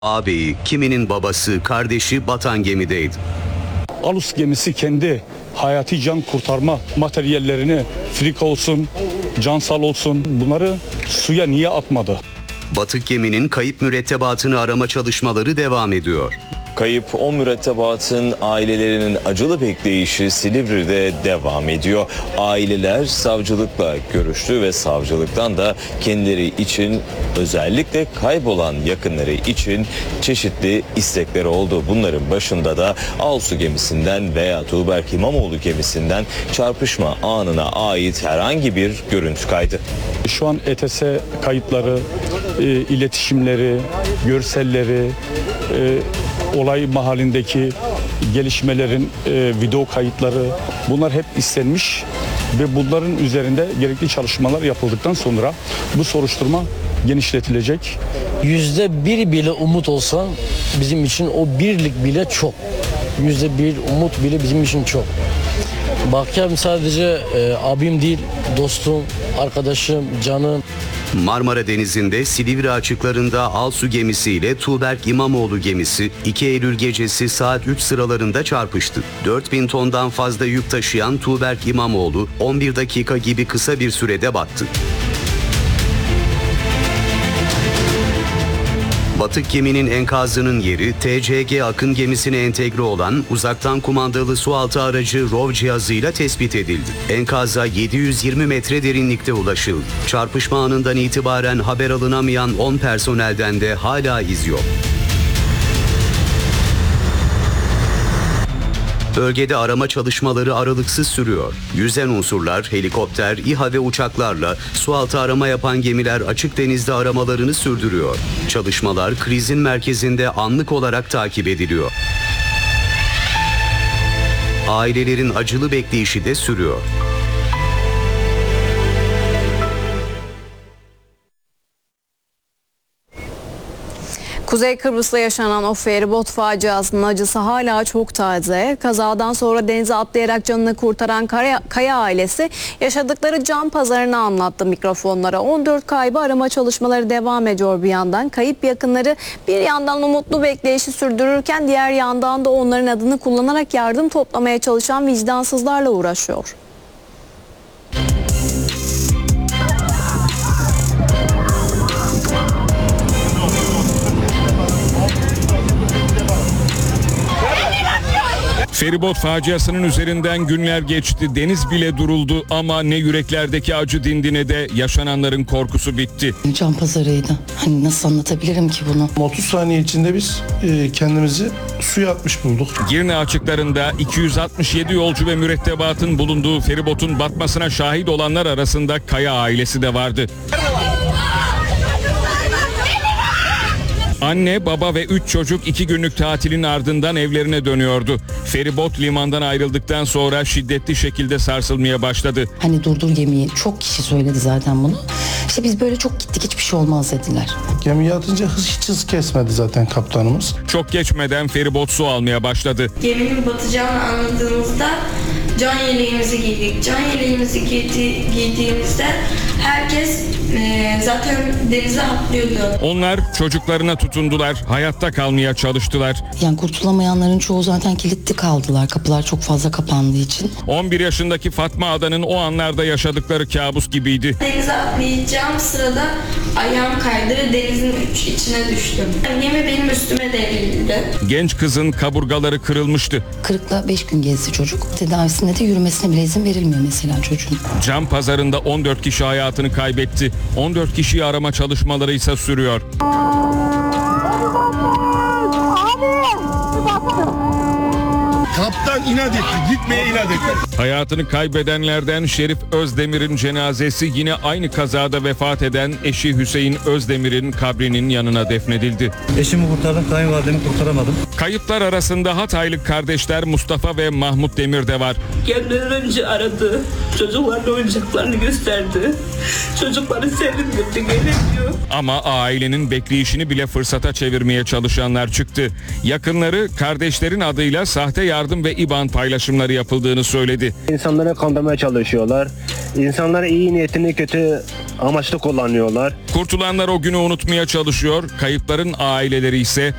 Ağabeyi, kiminin babası, kardeşi batan gemideydi. Alus gemisi kendi hayati can kurtarma materyallerini, frika olsun, cansal olsun, bunları suya niye atmadı? Batık geminin kayıp mürettebatını arama çalışmaları devam ediyor. Kayıp 10 mürettebatın ailelerinin acılı bekleyişi Silivri'de devam ediyor. Aileler savcılıkla görüştü ve savcılıktan da kendileri için, özellikle kaybolan yakınları için çeşitli istekleri oldu. Bunların başında da Alsu gemisinden veya Tuğberk İmamoğlu gemisinden çarpışma anına ait herhangi bir görüntü kaydı. Şu an ETS kayıtları, iletişimleri, görselleri, olay mahallindeki gelişmelerin video kayıtları, bunlar hep istenmiş ve bunların üzerinde gerekli çalışmalar yapıldıktan sonra bu soruşturma genişletilecek. %1 bile umut olsa bizim için o birlik bile çok. %1 umut bile bizim için çok. Bakken sadece abim değil, dostum, arkadaşım, canım. Marmara Denizi'nde Silivri açıklarında Alsu gemisiyle Tuğberk İmamoğlu gemisi 2 Eylül gecesi saat 3 sıralarında çarpıştı. 4000 tondan fazla yük taşıyan Tuğberk İmamoğlu 11 dakika gibi kısa bir sürede battı. Batık geminin enkazının yeri TCG Akın gemisine entegre olan uzaktan kumandalı sualtı aracı ROV cihazıyla tespit edildi. Enkaza 720 metre derinlikte ulaşıldı. Çarpışma anından itibaren haber alınamayan 10 personelden de hala iz yok. Bölgede arama çalışmaları aralıksız sürüyor. Yüzen unsurlar, helikopter, İHA ve uçaklarla sualtı arama yapan gemiler açık denizde aramalarını sürdürüyor. Çalışmalar krizin merkezinde anlık olarak takip ediliyor. Ailelerin acılı bekleyişi de sürüyor. Kuzey Kıbrıs'ta yaşanan o feribot faciasının acısı hala çok taze. Kazadan sonra denize atlayarak canını kurtaran Kaya ailesi yaşadıkları can pazarını anlattı mikrofonlara. 14 kaybı arama çalışmaları devam ediyor bir yandan. Kayıp yakınları bir yandan umutlu bekleyişi sürdürürken diğer yandan da onların adını kullanarak yardım toplamaya çalışan vicdansızlarla uğraşıyor. Feribot faciasının üzerinden günler geçti, deniz bile duruldu ama ne yüreklerdeki acı dindi ne de yaşananların korkusu bitti. Can pazarıydı. Hani nasıl anlatabilirim ki bunu? 30 saniye içinde biz kendimizi suya atmış bulduk. Girne açıklarında 267 yolcu ve mürettebatın bulunduğu feribotun batmasına şahit olanlar arasında Kaya ailesi de vardı. Anne, baba ve 3 çocuk 2 günlük tatilin ardından evlerine dönüyordu. Feribot limandan ayrıldıktan sonra şiddetli şekilde sarsılmaya başladı. Hani durdur gemiyi. Çok kişi söyledi zaten bunu. İşte biz böyle çok gittik, hiçbir şey olmaz dediler. Gemiye atınca hiç hız kesmedi zaten kaptanımız. Çok geçmeden feribot su almaya başladı. Geminin batacağını anladığımızda can yeleğimizi giydik. Can yeleğimizi giydiğimizde herkes zaten denize atlıyordu. Onlar çocuklarına tutundular, hayatta kalmaya çalıştılar. Yani kurtulamayanların çoğu zaten kilitli kaldılar. Kapılar çok fazla kapandığı için. 11 yaşındaki Fatma Adan'ın o anlarda yaşadıkları kabus gibiydi. Denize atlayacağım sırada ayağım kaydı ve denizin içine düştüm. Gemi benim üstüme devrildi. Genç kızın kaburgaları kırılmıştı. Kırıkla 5 gün gezdi çocuk. Tedavisinde de yürümesine bile izin verilmiyor mesela çocuğun. Can pazarında 14 kişi hayatını kaybetti. 14 kişiyi arama çalışmaları ise sürüyor. Kaptan inat etti, gitmeye inat etti. Hayatını kaybedenlerden Şerif Özdemir'in cenazesi yine aynı kazada vefat eden eşi Hüseyin Özdemir'in kabrinin yanına defnedildi. Eşimi kurtardım, kayınvalidemi kurtaramadım. Kayıplar arasında Hataylı kardeşler Mustafa ve Mahmut Demir de var. Gelmeden önce aradı. Çocukların oyuncaklarını gösterdi. Çocukları sevindirdi, gelemiyor. Ama ailenin bekleyişini bile fırsata çevirmeye çalışanlar çıktı. Yakınları kardeşlerin adıyla sahte yardım ve IBAN paylaşımları yapıldığını söyledi. İnsanları kandırmaya çalışıyorlar. İnsanların iyi niyetini kötü amaçlı kullanıyorlar. Kurtulanlar o günü unutmaya çalışıyor. Kayıpların aileleri ise